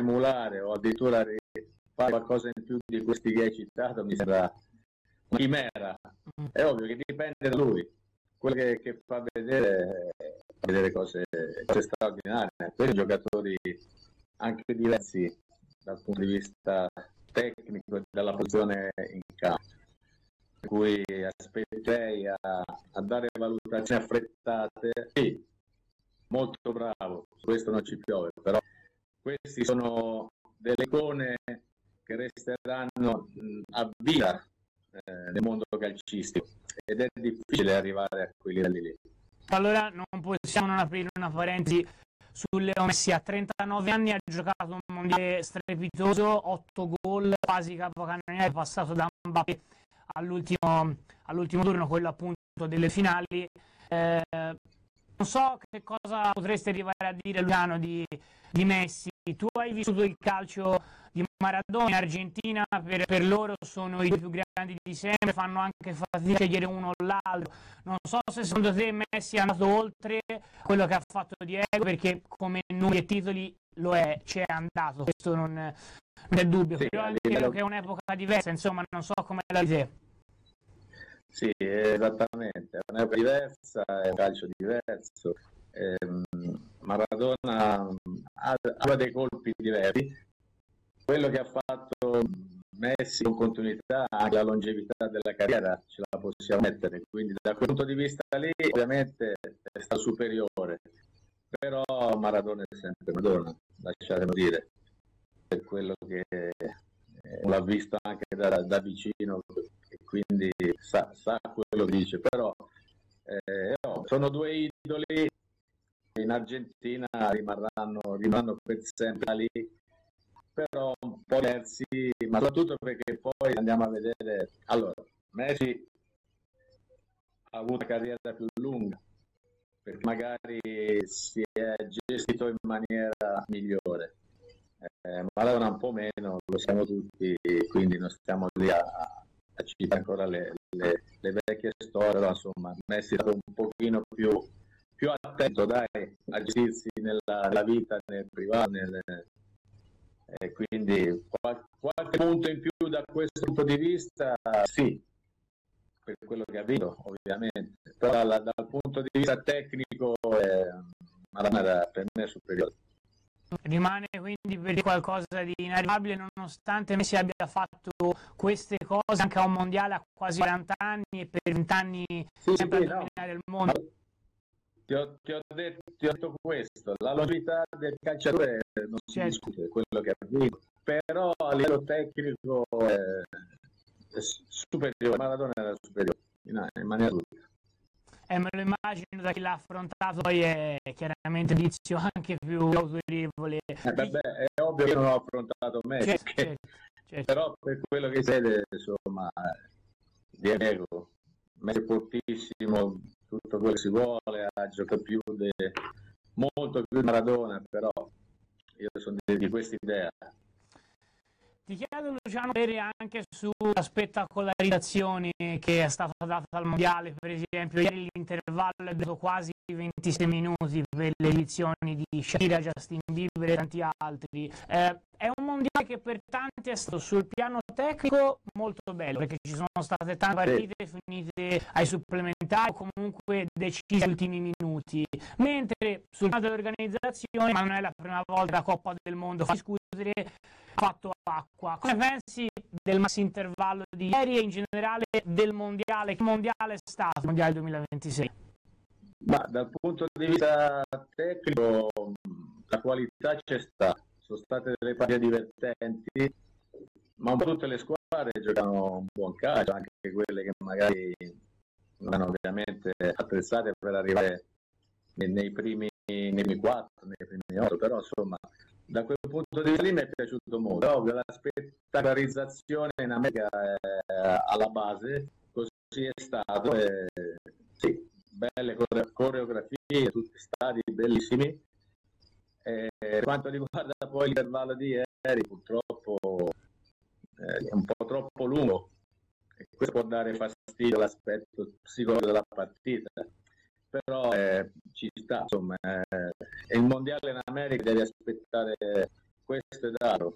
emulare o addirittura fare qualcosa in più di questi che hai citato mi sembra una chimera. È ovvio che dipende da lui, quello che fa vedere cose straordinarie. Questi giocatori anche diversi dal punto di vista tecnico e della posizione in campo, per cui aspetterei a dare valutazioni affrettate. Sì, molto bravo, questo non ci piove, però questi sono delle icone che resteranno a vita nel mondo calcistico ed è difficile arrivare a quei livelli lì. Allora non possiamo non aprire una parentesi su Leo Messi. A 39 anni ha giocato un mondiale strepitoso, 8 gol, quasi capocannoniere, passato da Mbappé all'ultimo turno, quello appunto delle finali. Non so che cosa potreste arrivare a dire, Luciano, di Messi. Tu hai vissuto il calcio di Maradona in Argentina, per loro sono i due più grandi di sempre, fanno anche fatica a scegliere uno o l'altro. Non so se secondo te Messi è andato oltre quello che ha fatto Diego, perché come numeri e titoli c'è andato, questo non è dubbio, sì, però è vero che è un'epoca diversa, insomma, non so come la vedi te. Sì, esattamente, è un'epoca diversa, è un calcio diverso. Maradona ha dei colpi diversi. Quello che ha fatto Messi con continuità, anche la longevità della carriera, ce la possiamo mettere. Quindi da quel punto di vista lì ovviamente è stato superiore. Però Maradona è sempre Maradona, lasciatemi dire. Per quello che l'ha visto anche da vicino e quindi sa quello che dice, però sono due idoli che in Argentina rimarranno per sempre lì, però un po' diversi, ma soprattutto perché poi andiamo a vedere, allora Messi ha avuto una carriera più lunga perché magari si è gestito in maniera migliore. Maradona un po' meno, lo siamo tutti, quindi non stiamo lì a citare ancora le vecchie storie, però insomma Messi è stato un pochino più attento a gestirsi nella vita, nel privato, quindi qualche punto in più da questo punto di vista sì, per quello che ha vinto ovviamente, però dal punto di vista tecnico Maradona per me è superiore. Rimane quindi per te qualcosa di inarrivabile, nonostante Messi abbia fatto queste cose anche a un mondiale a quasi 40 anni e per 20 anni sempre a dominare il mondo. Ti ho detto questo, la longevità del calciatore non si discute, quello che ha vinto, però a livello tecnico è superiore, Maradona era superiore in maniera tutta. Me lo immagino, da chi l'ha affrontato poi è chiaramente giudizio anche più autorevole. Vabbè, è ovvio che non ho affrontato Messi, certo. Però per quello che siete, insomma, Diego, Messi è fortissimo, tutto quello che si vuole, ha giocato molto più di Maradona, però io sono di questa idea. Ti chiedo, Luciano, anche sulla spettacolarizzazione che è stata data al mondiale. Per esempio ieri l'intervallo è durato quasi 26 minuti per le edizioni di Shakira, Justin Bieber e tanti altri. È un mondiale che per tanti è stato sul piano tecnico molto bello, perché ci sono state tante partite finite ai supplementari o comunque decise agli ultimi minuti, mentre sul piano dell'organizzazione, ma non è la prima volta la Coppa del Mondo fa discutere, ha fatto acqua. Come pensi del maxi intervallo di ieri e in generale del mondiale? Che mondiale è stato il mondiale 2026? Ma dal punto di vista tecnico la qualità c'è stata, sono state delle partite divertenti, ma un po' tutte le squadre giocano un buon calcio, anche quelle che magari non hanno ovviamente attrezzate per arrivare nei primi 4, nei primi 8, però insomma da quel punto di vista lì mi è piaciuto molto. Ovvio, la spettacolarizzazione in America è alla base, così è stato, sì, belle coreografie, tutti stati bellissimi. Per quanto riguarda poi l'intervallo di ieri, purtroppo è un po' troppo lungo e questo può dare fastidio all'aspetto psicologico della partita, però ci sta, insomma, il mondiale in America deve aspettare questo è dato.